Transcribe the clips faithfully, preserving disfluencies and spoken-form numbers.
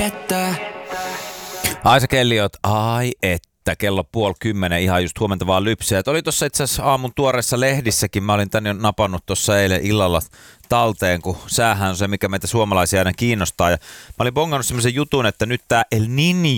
että. Aisa Kelliot, ai että, kello puoli kymmenen, ihan just huomenta vaan lypsää. Oli tuossa itse asiassa aamun tuoreessa lehdissäkin, mä olin tän jo napannut tuossa eilen illalla talteen, kun säähän on se, mikä meitä suomalaisia aina kiinnostaa. Ja mä olin bongannut semmoisen jutun, että nyt tää El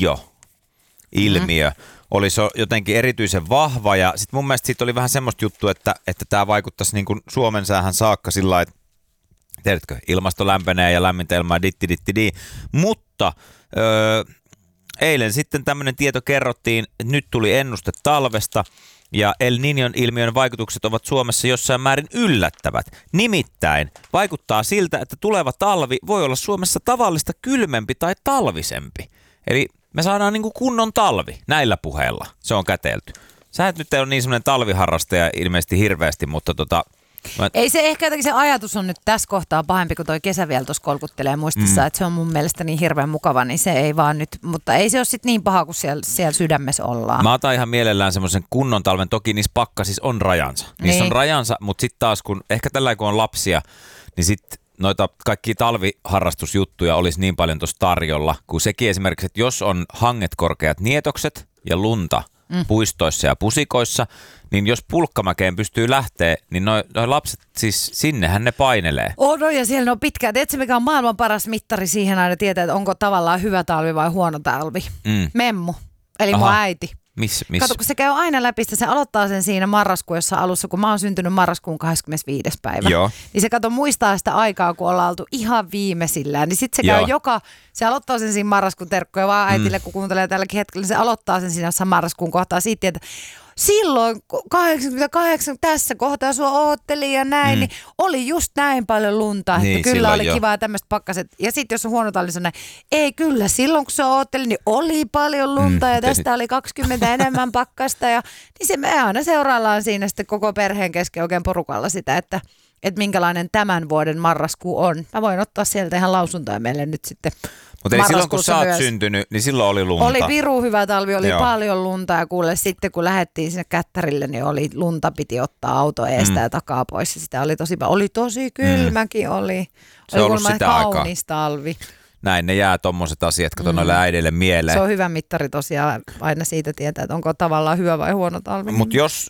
Niño-ilmiö mm-hmm. olisi jotenkin erityisen vahva. Ja sit mun mielestä siitä oli vähän semmoista juttua, että, että tää vaikuttaisi niin kuin Suomen säähän saakka sillä lailla, että tiedätkö, ilmasto lämpenee ja lämmintä ilmaa ditti ditti di. Mutta öö, eilen sitten tämmöinen tieto kerrottiin, että nyt tuli ennuste talvesta ja El Niñon ilmiön vaikutukset ovat Suomessa jossain määrin yllättävät. Nimittäin vaikuttaa siltä, että tuleva talvi voi olla Suomessa tavallista kylmempi tai talvisempi. Eli me saadaan niin kuin kunnon talvi näillä puheilla. Se on kätelty. Sä et nyt ole niin semmoinen talviharrastaja ilmeisesti hirveästi, mutta tota... Mä... Ei se ehkä jotenkin se ajatus on nyt tässä kohtaa pahempi, kun toi kesä vielä tuossa kolkuttelee muistissa, mm. että se on mun mielestä niin hirveän mukava, niin se ei vaan nyt, mutta ei se ole sitten niin paha, kun siellä, siellä sydämessä ollaan. Mä otan ihan mielellään semmoisen kunnon talven, toki niissä pakkasissa on rajansa. Niissä niin. on rajansa, mutta sitten taas kun, ehkä tällä kun on lapsia, niin sitten noita kaikkia talviharrastusjuttuja olisi niin paljon tuossa tarjolla, kuin sekin esimerkiksi, että jos on hanget korkeat nietokset ja lunta, Mm. puistoissa ja pusikoissa, niin jos Pulkkamäkeen pystyy lähteä, niin noi, noi lapset, siis sinnehän ne painelee. Oh, no ja siellä on pitkään. Tiedätkö, mikä on maailman paras mittari siihen aina tietää, että onko tavallaan hyvä talvi vai huono talvi? Mm. Memmu, eli Aha. mun äiti. Miss, miss? Kato, kun se käy aina läpi, se aloittaa sen siinä marraskuussa alussa, kun mä oon syntynyt marraskuun kahdeskymmenesviides päivä. Joo. Niin se kato muistaa sitä aikaa, kun ollaan oltu ihan viimeisillään. Niin sitten se käy Joo. joka, se aloittaa sen siinä marraskuun terkkoja vaan äitille, mm. kun kuuntelee tälläkin hetkellä, niin se aloittaa sen siinä marraskuun kohtaa siitä, että silloin kahdeksankymmentäkahdeksan tässä kohtaa sua oottelin ja näin, mm. niin oli just näin paljon lunta, niin, että kyllä oli jo. Kiva ja tämmöiset pakkaset. Ja sitten jos on huono talvi, niin ei kyllä, silloin kun sä oottelin, niin oli paljon lunta mm. ja tästä oli kaksikymmentä enemmän pakkasta. Ja, niin se me aina seuraillaan siinä sitten koko perheen kesken oikein porukalla sitä, että että minkälainen tämän vuoden marraskuu on. Mä voin ottaa sieltä ihan lausuntoja meille nyt sitten. Mutta eli silloin kun sä oot myös syntynyt, niin silloin oli lunta. Oli piru hyvä talvi, oli Joo. paljon lunta ja kuule sitten kun lähdettiin sinne Kättärille, niin oli lunta piti ottaa auto eestä mm. ja takaa pois. Ja sitä oli tosi, oli tosi kylmäkin mm. oli. Se oli ollut sitä kaunis talvi. Näin ne jää tommoset asiat, kato mm. noille äidille mieleen. Se on hyvä mittari tosiaan, aina siitä tietää, että onko tavallaan hyvä vai huono talvi. Mutta jos,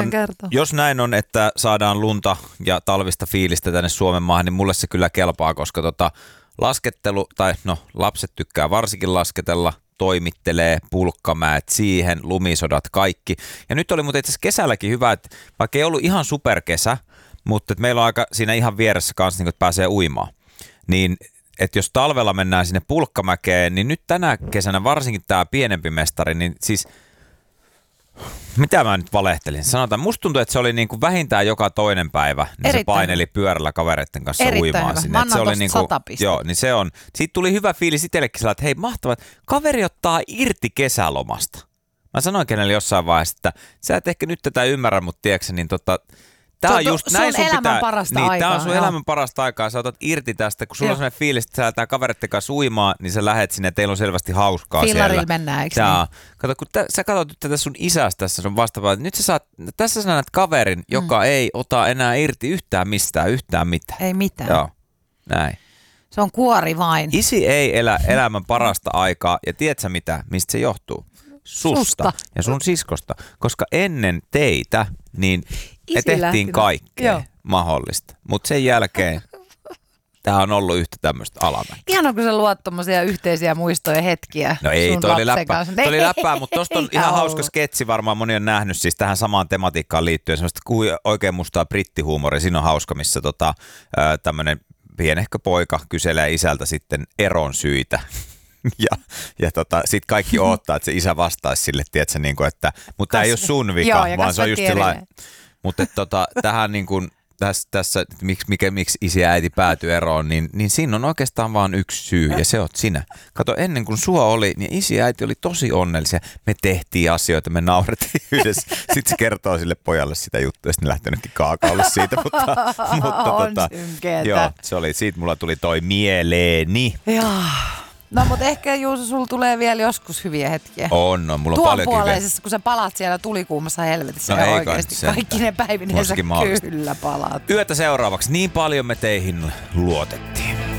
jos näin on, että saadaan lunta ja talvista fiilistä tänne Suomen maahan, niin mulle se kyllä kelpaa, koska tota, laskettelu, tai no lapset tykkää varsinkin lasketella, toimittelee, Pulkkamäet siihen, lumisodat, kaikki. Ja nyt oli muuten itse asiassa kesälläkin hyvä, että vaikka ei ollut ihan superkesä, mutta että meillä on aika siinä ihan vieressä kanssa, niin että pääsee uimaan, niin että jos talvella mennään sinne Pulkkamäkeen, niin nyt tänä kesänä varsinkin tämä pienempi mestari, niin siis mitä mä nyt valehtelin? Sanotaan, musta tuntuu, että se oli niinku vähintään joka toinen päivä, niin Erittäin. se paineli pyörällä kavereiden kanssa Erittäin uimaan hyvä. sinne. Mä annan se oli tosta niinku, sata pistettä. Joo, niin se on. Siitä tuli hyvä fiilis itsellekin sillä, että hei mahtavaa, kaveri ottaa irti kesälomasta. Mä sanoin kenelle jossain vaiheessa, että sä et ehkä nyt tätä ymmärrä, mutta tiedätkö, niin tota... Tää on just näin sun elämän pitää, parasta niin, aikaa. Tää on sun jo. elämän parasta aikaa. Sä otat irti tästä, kun sulla Joo. on sellainen fiilis, että sä lähdetään kavereiden kanssa uimaan, niin sä lähet sinne, teillä on selvästi hauskaa Fillarilla siellä. mennään, eikö niin? Kato, kun tä, sä katsot nyt tätä sun isästä tässä sun vastaavaa, nyt sä saat, tässä sä näet kaverin, mm. joka ei ota enää irti yhtään mistään, yhtään mitään. Ei mitään. Joo, näin. Se on kuori vain. Isi ei elä elämän parasta aikaa, ja tiedätkö mitä, mistä se johtuu? Susta, Susta. ja sun siskosta, koska ennen teitä, niin me tehtiin kaikkea mahdollista, mutta sen jälkeen tämä on ollut yhtä tämmöistä alamäkeä. Ihanaa, kun sä luot tommosia yhteisiä muistoja hetkiä. No ei, sun toi oli läppää, kanssa. toi oli läppää, mutta tosta on ihan ollut. hauska sketsi, varmaan moni on nähnyt siis tähän samaan tematiikkaan liittyen, semmoista oikein mustaa brittihuumoria, siinä on hauska, missä tota, tämmöinen pienehkö poika kyselee isältä sitten eron syitä. Ja, ja tota, sit kaikki odottaa, että se isä vastaisi sille, tiedätkö, niin kuin, että mutta tämä ei ole sun vika, Joo, vaan se on just sellainen. Mutta tota, tähän niin kuin, tässä, tässä että miksi, mikä, miksi isi ja äiti päätyi eroon, niin, niin siinä on oikeastaan vain yksi syy, ja se oot sinä. Kato, ennen kuin sua oli, niin isi ja äiti oli tosi onnellisia. Me tehtiin asioita, me naurettiin yhdessä. Sitten se kertoo sille pojalle sitä juttua, ja sitten ne lähtenytkin kaakaulle siitä. Mutta, mutta on tota, joo, se oli, siitä mulla tuli toi mieleeni. Joo. No, mutta ehkä Juuso, sulla tulee vielä joskus hyviä hetkiä. On, no, mulla on Tuon paljonkin puoleisessa, kun sä palat siellä tulikuumassa helvetissä no, ja oikeasti kaikki ne päivinensä kyllä palaat. Yötä seuraavaksi. Niin paljon me teihin luotettiin.